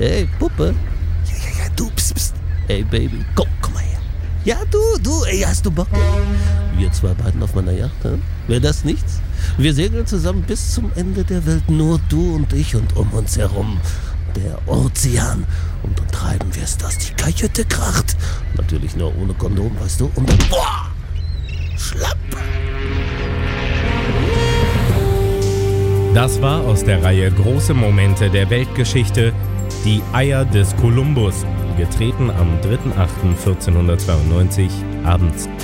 Hey, Puppe. Ja, du, pst. Hey, Baby. Komm mal her. Ja, du, ey, hast du Bock? Wir zwei beiden auf meiner Yacht, hä? Wäre das nichts? Wir segeln zusammen bis zum Ende der Welt, nur du und ich und um uns herum der Ozean. Und dann treiben wir es, dass die Kajüte kracht. Natürlich nur ohne Kondom, weißt du? Und dann, boah, schlapp. Das war aus der Reihe Große Momente der Weltgeschichte, die Eier des Kolumbus, getreten am 3.8.1492 abends